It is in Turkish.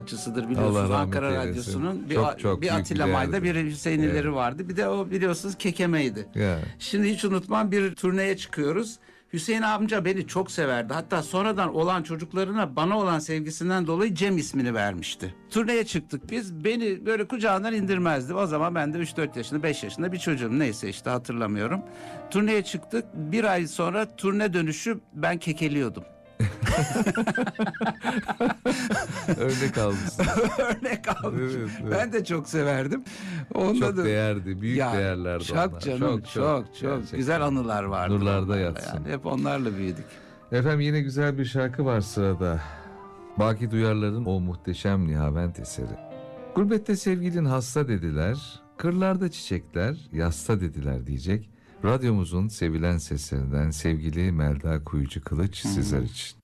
sanatçısıdır Allah biliyorsunuz. rahmet Ankara eylesin. Radyosu'nun Çok bir büyük Atilla bir Mayda, değerdi. bir Hüseyinlileri Evet. vardı. Bir de o biliyorsunuz Kekeme'ydi. Ya. Şimdi hiç unutmam, bir turneye çıkıyoruz. Hüseyin amca beni çok severdi. Hatta sonradan olan çocuklarına bana olan sevgisinden dolayı Cem ismini vermişti. Turneye çıktık biz. Beni böyle kucağından indirmezdi. O zaman ben de 3-4 yaşında, 5 yaşında bir çocuğum. Neyse işte, hatırlamıyorum. Turneye çıktık. Bir ay sonra turne dönüşü ben kekeliyordum. Örnek almışsın. Örnek almış. Evet, evet. Ben de çok severdim. Onda Çok da değerdi. Büyük ya, değerlerdi çok onlar. canım, çok gerçekten. güzel anılar vardı. Nurlarda onlarla yatsın. yani. Hep onlarla büyüdük. Efendim, yine güzel bir şarkı var sırada. Baki Duyarlar'ın o muhteşem Nihavent eseri. Gurbette sevgilin hasta dediler, kırlarda çiçekler yasta dediler diyecek. Radyomuzun sevilen seslerinden sevgili Melda Kuyucu Kılıç sizler için.